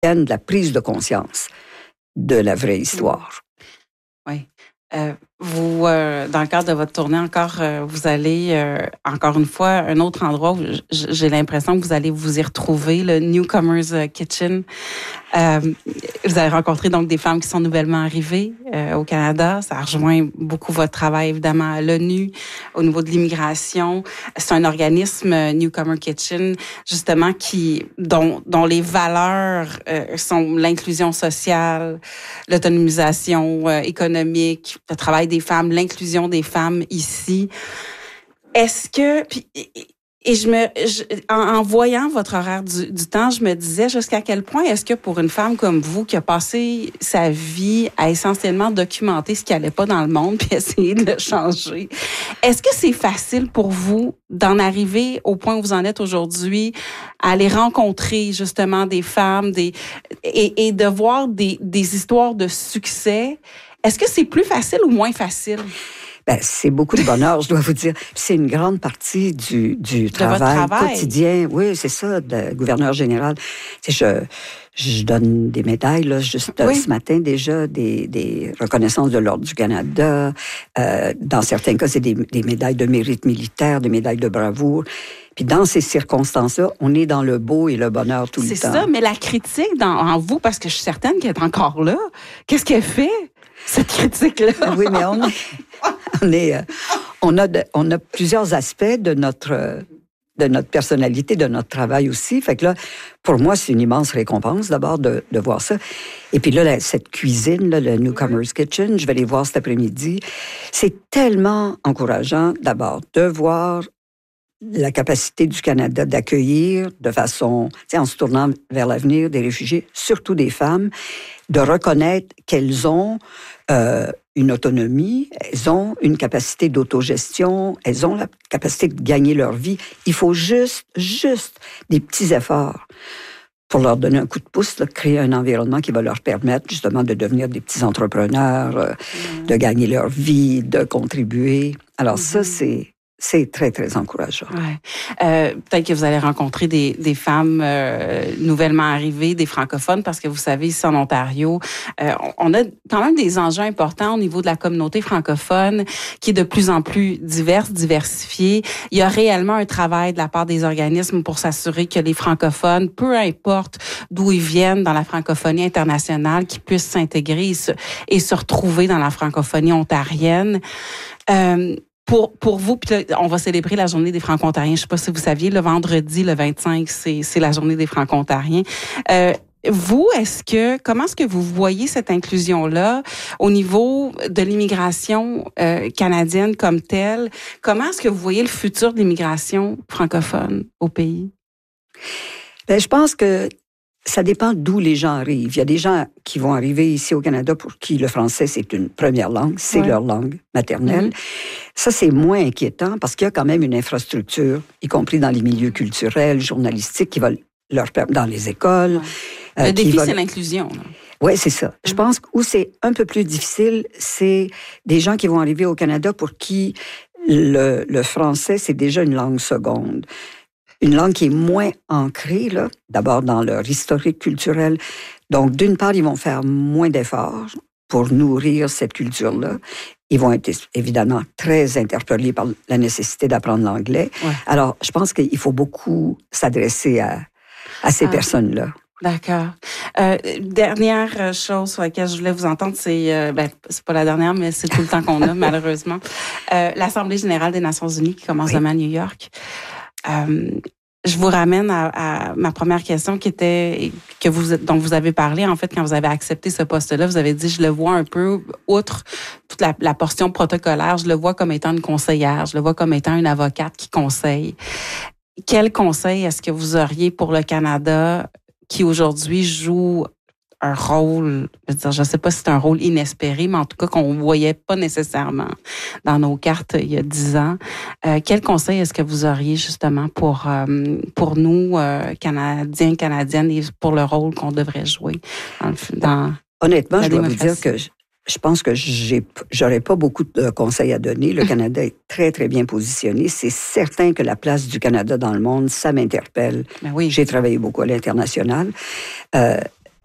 de la prise de conscience de la vraie histoire. Oui. Vous, dans le cadre de votre tournée encore, vous allez, encore une fois, un autre endroit où j'ai l'impression que vous allez vous y retrouver, le Newcomers Kitchen. Vous allez rencontrer donc des femmes qui sont nouvellement arrivées au Canada. Ça rejoint beaucoup votre travail, évidemment, à l'ONU, au niveau de l'immigration. C'est un organisme, Newcomer Kitchen, justement, dont les valeurs sont l'inclusion sociale, l'autonomisation économique, le travail des femmes, l'inclusion des femmes ici. Est-ce que... en voyant votre horaire du temps, je me disais jusqu'à quel point est-ce que pour une femme comme vous qui a passé sa vie à essentiellement documenter ce qui allait pas dans le monde puis essayer de le changer, est-ce que c'est facile pour vous d'en arriver au point où vous en êtes aujourd'hui, à aller rencontrer justement des femmes et de voir des histoires de succès? Est-ce que c'est plus facile ou moins facile? Ben, c'est beaucoup de bonheur, je dois vous dire. C'est une grande partie du travail quotidien. Oui, c'est ça, le gouverneur général. Tu sais, je donne des médailles, là, juste ce matin déjà, des reconnaissances de l'Ordre du Canada. Dans certains cas, c'est des médailles de mérite militaire, des médailles de bravoure. Puis dans ces circonstances-là, on est dans le beau et le bonheur tout le temps. C'est ça, mais la critique en vous, parce que je suis certaine qu'elle est encore là, qu'est-ce qu'elle fait, cette critique-là? Oui, mais on a plusieurs aspects de notre personnalité, de notre travail aussi. Fait que là, pour moi, c'est une immense récompense d'abord de voir ça. Et puis là, cette cuisine, là, le Newcomers Kitchen, je vais les voir cet après-midi. C'est tellement encourageant d'abord de voir la capacité du Canada d'accueillir de façon, en se tournant vers l'avenir des réfugiés, surtout des femmes, de reconnaître qu'elles ont une autonomie, elles ont une capacité d'autogestion, elles ont la capacité de gagner leur vie. Il faut juste des petits efforts pour leur donner un coup de pouce, là, créer un environnement qui va leur permettre justement de devenir des petits entrepreneurs, de gagner leur vie, de contribuer. Alors ça, c'est très, très encourageant. Ouais. Peut-être que vous allez rencontrer des femmes nouvellement arrivées, des francophones, parce que vous savez, ici en Ontario, on a quand même des enjeux importants au niveau de la communauté francophone qui est de plus en plus diversifiée. Il y a réellement un travail de la part des organismes pour s'assurer que les francophones, peu importe d'où ils viennent dans la francophonie internationale, qu'ils puissent s'intégrer et se retrouver dans la francophonie ontarienne. Pour vous, puis là, on va célébrer la journée des Franco-Ontariens. Je sais pas si vous saviez, le vendredi, le 25, c'est la journée des Franco-Ontariens. Vous, comment est-ce que vous voyez cette inclusion-là au niveau de l'immigration canadienne comme telle? Comment est-ce que vous voyez le futur de l'immigration francophone au pays? Bien, je pense que ça dépend d'où les gens arrivent. Il y a des gens qui vont arriver ici au Canada pour qui le français, c'est une première langue, c'est leur langue maternelle. Ça, c'est moins inquiétant parce qu'il y a quand même une infrastructure, y compris dans les milieux culturels, journalistiques, qui va leur permettre, dans les écoles. Le défi, c'est l'inclusion. Oui, c'est ça. Je pense que où c'est un peu plus difficile, c'est des gens qui vont arriver au Canada pour qui le français, c'est déjà une langue seconde. Une langue qui est moins ancrée, là, d'abord dans leur historique culturel. Donc, d'une part, ils vont faire moins d'efforts pour nourrir cette culture-là. Ils vont être évidemment très interpellés par la nécessité d'apprendre l'anglais. Ouais. Alors, je pense qu'il faut beaucoup s'adresser à ces personnes-là. D'accord. Dernière chose sur laquelle je voulais vous entendre, c'est pas la dernière, mais c'est tout le temps qu'on a, malheureusement. L'Assemblée générale des Nations unies qui commence demain à New York. Je vous ramène à ma première question qui était dont vous avez parlé en fait quand vous avez accepté ce poste-là. Vous avez dit je le vois un peu outre toute la portion protocolaire, je le vois comme étant une conseillère, je le vois comme étant une avocate qui conseille. Quel conseil est-ce que vous auriez pour le Canada qui aujourd'hui joue un rôle, je ne sais pas si c'est un rôle inespéré, mais en tout cas qu'on ne voyait pas nécessairement dans nos cartes il y a 10 ans. Quel conseil est-ce que vous auriez justement pour nous, Canadiens, Canadiennes, et pour le rôle qu'on devrait jouer dans Honnêtement, je dois vous dire que je pense que j'aurais pas beaucoup de conseils à donner. Le Canada est très, très bien positionné. C'est certain que la place du Canada dans le monde, ça m'interpelle. Ben oui. J'ai travaillé beaucoup à l'international.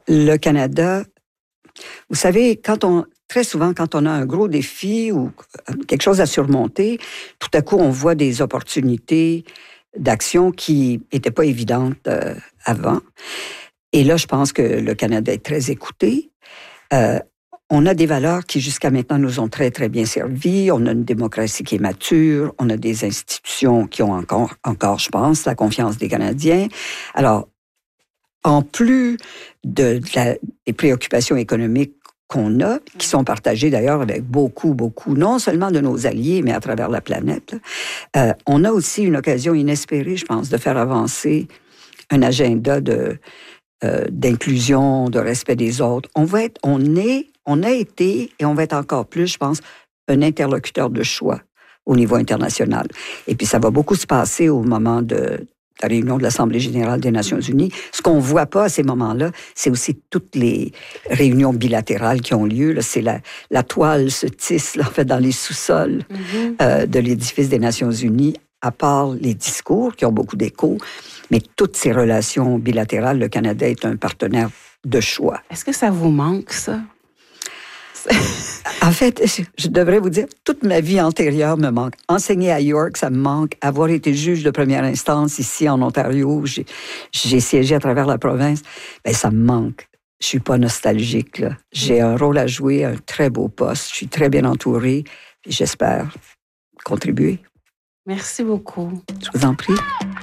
le Canada, vous savez, très souvent, quand on a un gros défi ou quelque chose à surmonter, tout à coup, on voit des opportunités d'action qui n'étaient pas évidentes avant. Et là, je pense que le Canada est très écouté. On a des valeurs qui, jusqu'à maintenant, nous ont très, très bien servi. On a une démocratie qui est mature. On a des institutions qui ont encore, je pense, la confiance des Canadiens. Alors, en plus des préoccupations économiques qu'on a, qui sont partagées d'ailleurs avec beaucoup, non seulement de nos alliés, mais à travers la planète, on a aussi une occasion inespérée, je pense, de faire avancer un agenda d'inclusion, de respect des autres. On a été, et on va être encore plus, je pense, un interlocuteur de choix au niveau international. Et puis, ça va beaucoup se passer au moment de la réunion de l'Assemblée générale des Nations unies. Ce qu'on ne voit pas à ces moments-là, c'est aussi toutes les réunions bilatérales qui ont lieu. Là, c'est la toile se tisse là, en fait, dans les sous-sols de l'édifice des Nations unies, à part les discours qui ont beaucoup d'écho. Mais toutes ces relations bilatérales, le Canada est un partenaire de choix. Est-ce que ça vous manque, ça? En fait, je devrais vous dire, toute ma vie antérieure me manque. Enseigner à York, ça me manque. Avoir été juge de première instance ici en Ontario, j'ai siégé à travers la province, bien, ça me manque. Je suis pas nostalgique, là. J'ai un rôle à jouer, un très beau poste. Je suis très bien entourée et j'espère contribuer. Merci beaucoup. Je vous en prie.